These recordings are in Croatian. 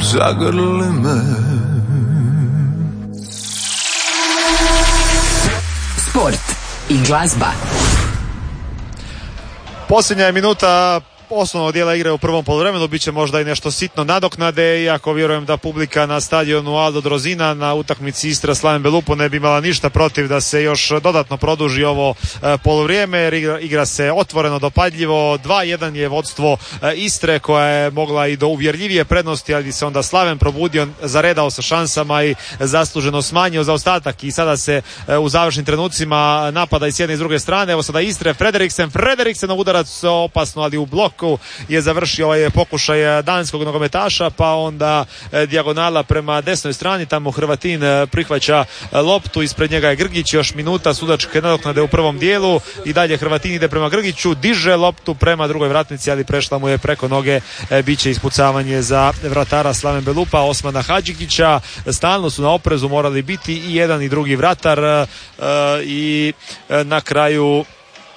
zagrli me. Sport i glazba. Posljednja je minuta osnovnog dijela igre u prvom poluvremenu, bit će možda i nešto sitno nadoknade, iako vjerujem da publika na stadionu Aldo Drozina na utakmici Istra Slaven Belupo ne bi imala ništa protiv da se još dodatno produži ovo poluvrijeme, jer igra se otvoreno, dopadljivo. 2-1 je vodstvo Istre, koja je mogla i do uvjerljivije prednosti, ali se onda Slaven probudio, zaredao sa šansama i zasluženo smanjio zaostatak i sada se u završnim trenucima napada i s jedne i s druge strane. Evo sada Istre, Frederiksenov udarac opasno, ali u blok je završio ovaj pokušaj danskog nogometaša, pa onda dijagonala prema desnoj strani, tamo Hrvatin prihvaća loptu, ispred njega je Grgić, još minuta sudačke nadoknade u prvom dijelu i dalje Hrvatin ide prema Grgiću, diže loptu prema drugoj vratnici, ali prešla mu je preko noge, biće ispucavanje za vratara Slaven Belupa, Osmana Hadžikića. Stalno su na oprezu morali biti i jedan i drugi vratar i na kraju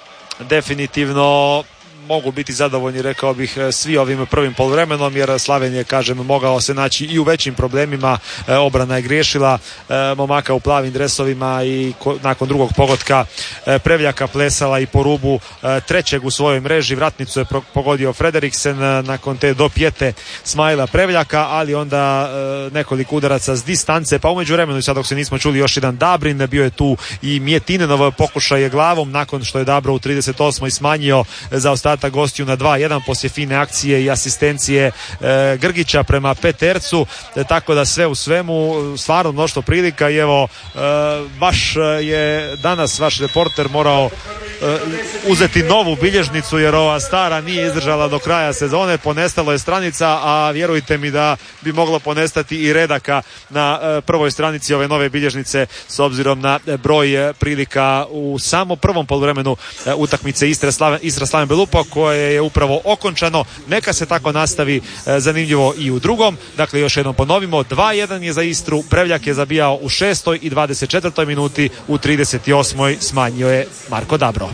definitivno mogu biti zadovoljni, rekao bih, svi ovim prvim poluvremenom, jer Slaven je, kažem, mogao se naći i u većim problemima. Obrana je griješila, momaka u plavim dresovima i nakon drugog pogotka Prevljaka plesala i po rubu trećeg u svojoj mreži. Vratnicu je pogodio Frederiksen nakon te dopjete Smajla Prevljaka, ali onda nekoliko udaraca s distance, pa umeđu vremenu, sad dok se nismo čuli, još jedan Dabrin, bio je tu i Mjetinenov pokušaj je glavom nakon što je Dabro u 38. smanjio zaostatak gostiju na 2-1 poslije fine akcije i asistencije Grgića prema Petercu, tako da sve u svemu stvarno mnoštvo prilika i evo baš je danas vaš reporter morao uzeti novu bilježnicu, jer ova stara nije izdržala do kraja sezone, ponestalo je stranica, a vjerujte mi da bi moglo ponestati i redaka na prvoj stranici ove nove bilježnice s obzirom na broj prilika u samo prvom poluvremenu utakmice Istra Slaven Belupo, koje je upravo okončano. Neka se tako nastavi zanimljivo i u drugom. Dakle, još jednom ponovimo, 2-1 je za Istru, Prevljak je zabijao u 6. i 24. minuti, u 38. smanjio je Marko Dabro.